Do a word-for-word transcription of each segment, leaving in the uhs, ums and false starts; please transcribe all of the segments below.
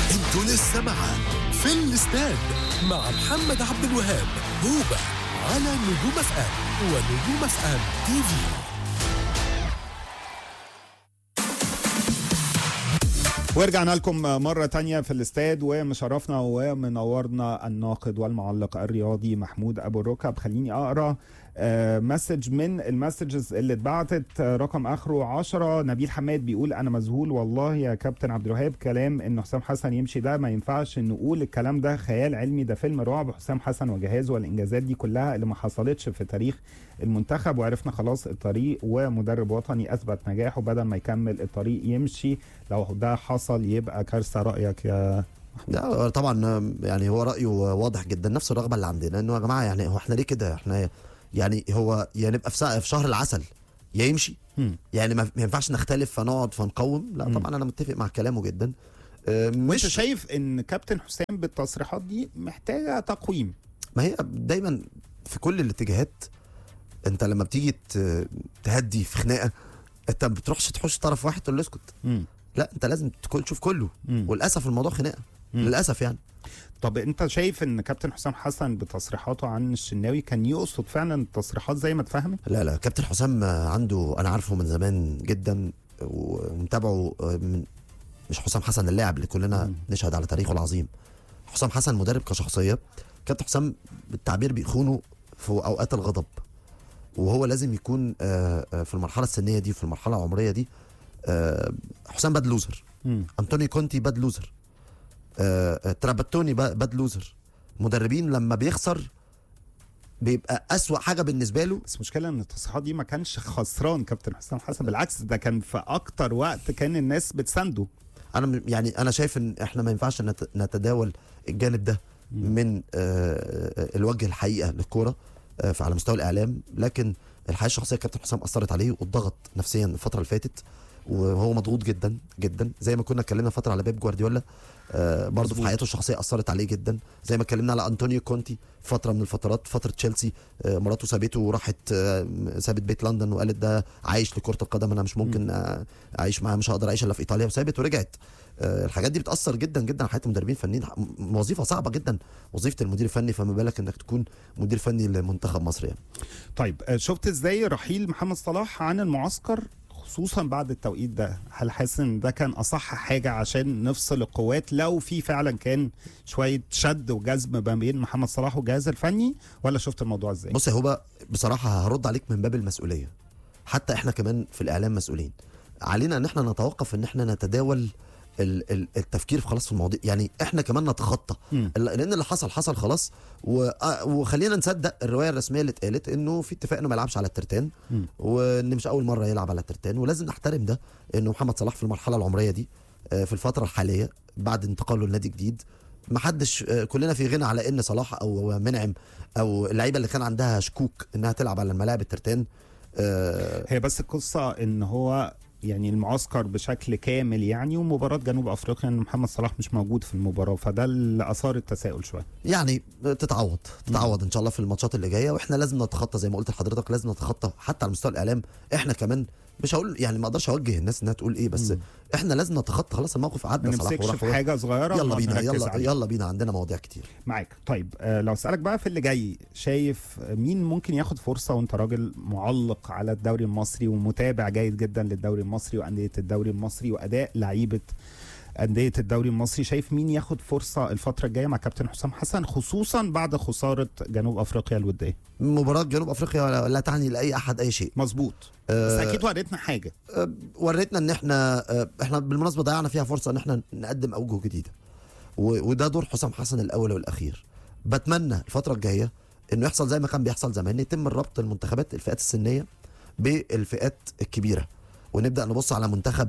انتوا لسه معاه في الاستاد مع محمد عبد الوهاب هوبا على نجوم اف ام ونجوم اف ام تي في. ورجعنا لكم مرة تانية في الاستاد، ومشرفنا ومنورنا الناقد والمعلق الرياضي محمود أبو الركب. خليني أقرأ مسج من المسجز اللي اتبعتت. رقم آخره عشرة، نبيل حماد بيقول أنا مذهول والله يا كابتن عبد الوهاب، كلام إن حسام حسن يمشي ده ما ينفعش نقول الكلام ده، خيال علمي، ده فيلم رعب. حسام حسن وجهازه والإنجازات دي كلها اللي ما حصلتش في تاريخ المنتخب، وعرفنا خلاص الطريق، ومدرب وطني أثبت نجاحه، بدل ما يكمل الطريق يمشي. لو ده حصل يبقى كارثة. رأيك يا لا طبعا، يعني هو رأيه واضح جدا، نفس الرغبة اللي عندنا، انه يا جماعة يعني هو احنا ليه كده؟ احنا يعني هو يا نبقى في شهر العسل يا يمشي، م. يعني ما ينفعش نختلف فنقعد فنقوم. لا طبعا م. انا متفق مع كلامه جدا. مش شايف ان كابتن حسام بالتصريحات دي محتاجة تقويم؟ ما هي دايما في كل الاتجاهات، انت لما بتيجي تهدي في خناقة انت ما بتروحش تحوش طرف واحد تقول له اسكت، لا انت لازم تشوف كله. م. وللاسف الموضوع خناقة للاسف يعني. طب انت شايف ان كابتن حسام حسن بتصريحاته عن الشناوي كان يقصد فعلا التصريحات زي ما اتفهمت؟ لا لا، كابتن حسام عنده، انا عارفه من زمان جدا ومتابعه، من مش حسام حسن اللاعب اللي كلنا م. نشهد على تاريخه العظيم. حسام حسن مدرب كشخصيه. كابتن حسام بالتعبير بيخونه في اوقات الغضب، وهو لازم يكون في المرحله السنيه دي، في المرحله العمريه دي. حسام باد لوزر، انطونيو كونتي باد لوزر، آه، تراباتوني باد لوزر. مدربين لما بيخسر بيبقى أسوأ حاجة بالنسبة له. بس مشكلة ان التصريحات دي ما كانش خسران كابتن حسام حسن، بالعكس ده كان في اكتر وقت كان الناس بتسنده. انا يعني انا شايف ان احنا ما ينفعش نتداول الجانب ده من آه الوجه الحقيقة للكورة آه على مستوى الاعلام، لكن الحياة الشخصية كابتن حسام اثرت عليه واتضغط نفسيا الفترة اللي فاتت، وهو مضغوط جدا جدا. زي ما كنا اتكلمنا فتره على بيب جوارديولا، آه برضه في حياته الشخصيه اثرت عليه جدا. زي ما اتكلمنا على انطونيو كونتي فتره من الفترات، فتره تشيلسي، آه مراته سابته وراحت، آه سابت بيت لندن وقالت ده عايش لكره القدم، انا مش ممكن آه اعيش معاه، مش هقدر اعيش الا في ايطاليا، وسابت ورجعت. آه الحاجات دي بتاثر جدا جدا على حياه المدربين الفنيين. وظيفه صعبه جدا وظيفه المدير الفني، فما بالك انك تكون مدير فني لمنتخب مصر يعني. طيب شفت ازاي رحيل محمد صلاح عن المعسكر خصوصا بعد التوقيت ده؟ هل حاسس ان ده كان اصح حاجه عشان نفصل القوات لو في فعلا كان شويه شد وجذب ما بين محمد صلاح والجهاز الفني، ولا شفت الموضوع ازاي؟ بص يا هوبا، بصراحه هرد عليك من باب المسؤوليه. حتى احنا كمان في الاعلام مسؤولين، علينا ان احنا نتوقف ان احنا نتداول التفكير في خلاص في المواضيع، يعني احنا كمان نتخطى، لان اللي حصل حصل خلاص. وخلينا نصدق الروايه الرسميه اللي اتقالت انه في اتفاق انه ما يلعبش على الترتان، وان مش اول مره يلعب على الترتان، ولازم نحترم ده. انه محمد صلاح في المرحله العمريه دي، في الفتره الحاليه بعد انتقاله لنادي جديد، ما حدش، كلنا في غنى على ان صلاح او منعم او اللعيبه اللي كان عندها شكوك انها تلعب على الملاعب الترتان. هي بس القصه ان هو يعني المعسكر بشكل كامل يعني، ومباراة جنوب افريقيا ان محمد صلاح مش موجود في المباراة، فده اللي اثار التساؤل شويه. يعني تتعوض تتعوض ان شاء الله في الماتشات اللي جايه، واحنا لازم نتخطى زي ما قلت لحضرتك، لازم نتخطى حتى على مستوى الاعلام. احنا كمان مش هقول يعني ما اقدرش اوجه الناس انها تقول ايه، بس م. احنا لازم نتخطى خلاص الموقف. عدى صلاح وراح في حاجه صغيره، يلا بينا يلا يلا بينا عندنا مواضيع كتير معاك. طيب آه لو اسالك بقى في اللي جاي، شايف مين ممكن ياخد فرصه، وانت راجل معلق على الدوري المصري ومتابع جيد جدا للدوري المصري وانديه الدوري المصري واداء لعيبه أندية الدوري المصري، شايف مين ياخد فرصة الفترة الجاية مع كابتن حسام حسن، خصوصا بعد خسارة جنوب أفريقيا الودية؟ مباراة جنوب أفريقيا لا تعني لأي أحد أي شيء. مظبوط. أه بس أكيد وريتنا حاجة. أه وريتنا إن إحنا أه إحنا بالمناسبة ضيعنا فيها فرصة إن إحنا نقدم أوجه جديدة، وده دور حسام حسن الأول والأخير. بتمنى الفترة الجاية إنه يحصل زي ما كان بيحصل زمان، يتم الربط المنتخبات الفئات السنية بالفئات الكبيرة، ونبدأ نبص على منتخب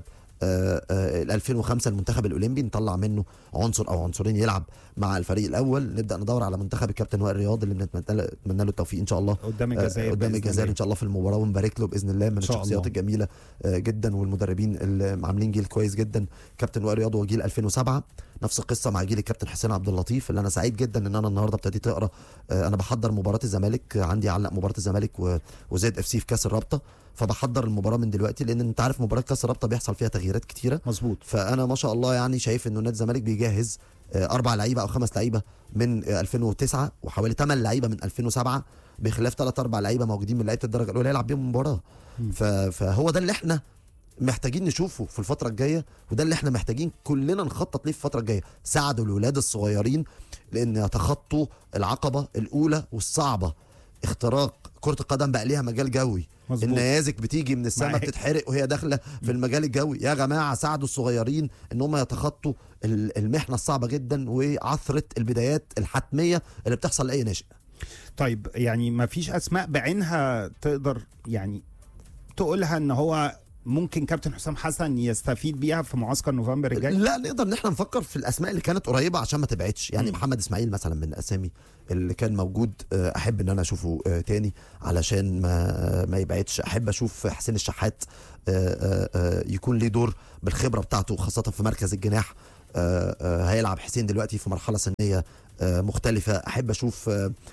ال ألفين وخمسة المنتخب الاولمبي، نطلع منه عنصر او عنصرين يلعب مع الفريق الاول. نبدا ندور على منتخب الكابتن وائل رياض اللي بنتمنى له التوفيق ان شاء الله قدام الجزائر، قدام الجزائر ان شاء الله في المباراه، ونبارك له باذن الله. من الشخصيات الجميله جدا والمدربين اللي عاملين جيل كويس جدا. كابتن وائل رياض وجيل ألفين وسبعة، نفس القصه مع جيل الكابتن حسين عبد اللطيف، اللي انا سعيد جدا ان انا النهارده ابتديت اقرا. انا بحضر مباراه الزمالك، عندي علق مباراه الزمالك وزد اف سي في كاس الرابطه، فبحضر المباراه من دلوقتي، لان انت عارف مباراه كاس الرابطه بيحصل فيها تغييرات كتيره. مظبوط. فانا ما شاء الله يعني شايف انه نادي الزمالك بيجهز اربع لعيبه او خمس لعيبه من ألفين وتسعة وحوالي ثمان لعيبه من ألفين وسبعة، بخلاف ثلاث اربع لعيبه موجودين من لعيبه الدرجه الاولى يلعب بيهم مباراه. فهو ده اللي احنا محتاجين نشوفه في الفتره الجايه، وده اللي احنا محتاجين كلنا نخطط ليه في الفتره الجايه. ساعدوا الولاد الصغيرين لان يتخطوا العقبه الاولى والصعبه. اختراق كره القدم بقى ليها مجال جوي. مزبوط. النيازك بتيجي من السماء بتتحرق وهي داخله في المجال الجوي. يا جماعه ساعدوا الصغيرين ان هم يتخطوا المحنه الصعبه جدا وعثره البدايات الحتميه اللي بتحصل لاي ناشئ. طيب يعني ما فيش اسماء بعينها تقدر يعني تقولها ان هو ممكن كابتن حسام حسن يستفيد بيها في معسكر نوفمبر الجاي؟ لا، نقدر ان احنا نفكر في الاسماء اللي كانت قريبه عشان ما تبعدش. يعني م. محمد اسماعيل مثلا من الاسامي اللي كان موجود، احب ان انا اشوفه تاني علشان ما ما يبعدش. احب اشوف حسين الشحات يكون ليه دور بالخبره بتاعته خاصه في مركز الجناح. هيلعب حسين دلوقتي في مرحله سنيه مختلفه. احب اشوف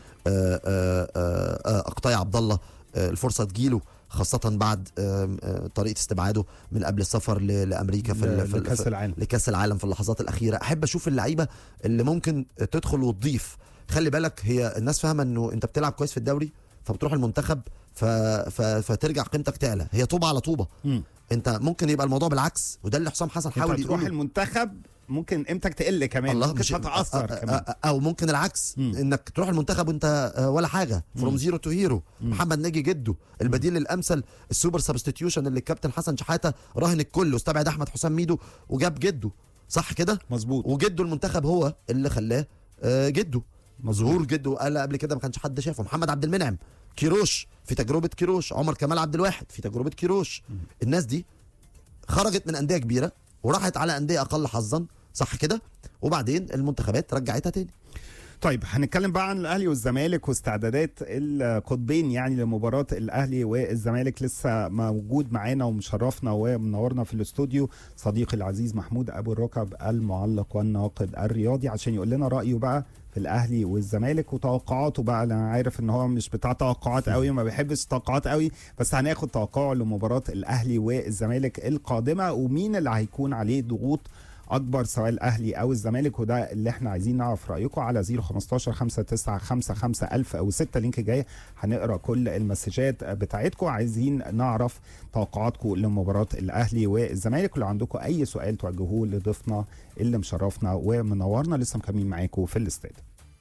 اقطاع عبد الله الفرصه تجيله خاصة بعد طريقة استبعاده من قبل السفر لأمريكا في, في لكأس العالم لكأس العالم في اللحظات الأخيرة. أحب أشوف اللعيبة اللي ممكن تدخل وتضيف. خلي بالك هي الناس فاهمة أنه أنت بتلعب كويس في الدوري فبتروح المنتخب ف... ف... فترجع قيمتك تعلى. هي طوبة على طوبة. م. أنت ممكن يبقى الموضوع بالعكس، وده اللي حسام حسن حاول يقوله. تروح المنتخب ممكن قيمتك تقل كمان، الله ممكن تتاثر كمان، او ممكن العكس. م. انك تروح المنتخب وانت ولا حاجه، فروم زيرو تو هيرو. محمد ناجي جده البديل الامثل، السوبر سبستيتيوشن اللي الكابتن حسن شحاته راهن الكل واستبعد احمد حسام ميدو وجاب جده، صح كده؟ مظبوط. وجده المنتخب هو اللي خلاه جده. ظهور جده قال قبل كده ما كانش حد شافه. محمد عبد المنعم، كيروش في تجربه كيروش، عمر كمال عبد الواحد في تجربه كيروش. م. الناس دي خرجت من انديه كبيره وراحت على انديه اقل حظا، صح كده؟ وبعدين المنتخبات رجعتها تاني. طيب هنتكلم بقى عن الاهلي والزمالك واستعدادات القطبين يعني لمباراه الاهلي والزمالك. لسه موجود معانا ومشرفنا ومنورنا في الاستوديو صديقي العزيز محمود ابو الركب المعلق والناقد الرياضي عشان يقول لنا رايه بقى في الاهلي والزمالك وتوقعاته بقى. انا عارف ان هو مش بتاع توقعات قوي، ما بيحبش التوقعات قوي، بس هناخد توقعه لمباراه الاهلي والزمالك القادمه ومين اللي هيكون عليه ضغوط اكبر سواء الاهلي او الزمالك. وده اللي احنا عايزين نعرف رايكم على صفر خمستاشر خمسة تسعة خمسة خمسة ألف او ستة. لينك جاي هنقرا كل المسجات بتاعتكم. عايزين نعرف توقعاتكم لمباراه الاهلي والزمالك، ولو عندكم اي سؤال توجهوه لضيفنا اللي مشرفنا ومنورنا. لسه مكملين معاكم في الاستاد.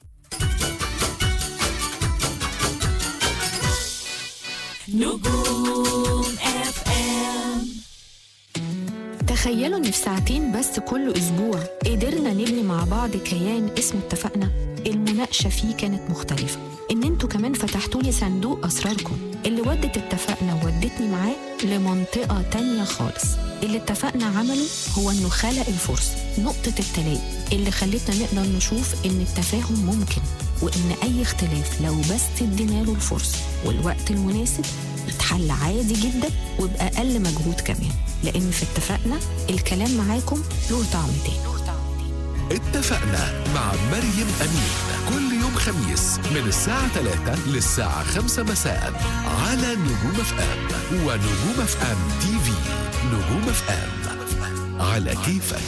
نجوم اف ام. تخيلوا ان في ساعتين بس كل اسبوع قدرنا نبني مع بعض كيان اسمه اتفقنا. المناقشه فيه كانت مختلفه، ان انتوا كمان فتحتوا لي صندوق اسراركم اللي ودت اتفقنا وودتني معاه لمنطقه تانية خالص. اللي اتفقنا عمله هو انه خلق الفرصه، نقطه التلاقي اللي خلتنا نقدر نشوف ان التفاهم ممكن، وان اي اختلاف لو بس ادينا له الفرصه والوقت المناسب يتحل عادي جدا وبأقل مجهود كمان. لأن في اتفقنا الكلام معاكم له طعم تاني. اتفقنا مع مريم أمين كل يوم خميس من الساعة ثلاثة للساعة خمسة مساء على نجوم اف ام ونجوم اف ام تي في. نجوم اف ام على كيفك.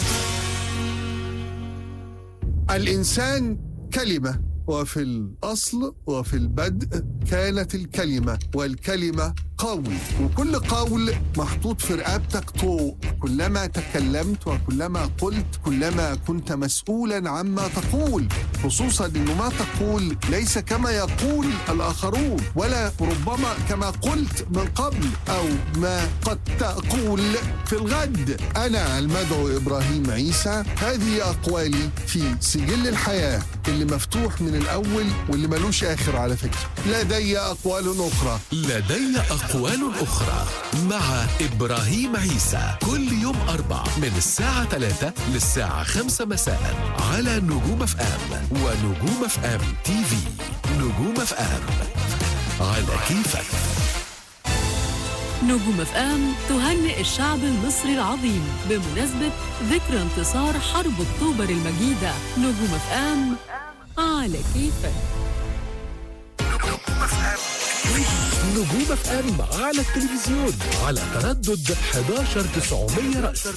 الإنسان كلمة، وفي الأصل وفي البدء كانت الكلمة، والكلمة قول، وكل قول محطوط في رقبتك طوق. كلما تكلمت وكلما قلت كلما كنت مسؤولا عما تقول، خصوصا أنه ما تقول ليس كما يقول الآخرون، ولا ربما كما قلت من قبل أو ما قد تقول في الغد. أنا المدعو إبراهيم عيسى، هذه أقوالي في سجل الحياة اللي مفتوح من الأول واللي ملوش آخر على فكرة. لدي أقوال أخرى لدي أقوال أخرى مع إبراهيم عيسى كل يوم أربع من الساعة ثلاثة للساعة خمسة مساء على نجوم اف ام ونجوم اف ام تي في. نجوم اف ام على كيفك. نجوم اف ام تهنئ الشعب المصري العظيم بمناسبة ذكرى انتصار حرب أكتوبر المجيدة. نجوم اف ام على كيفك. نجوم اف ام نجوم اف ام على التلفزيون على تردد احد عشر تسعمية رأس.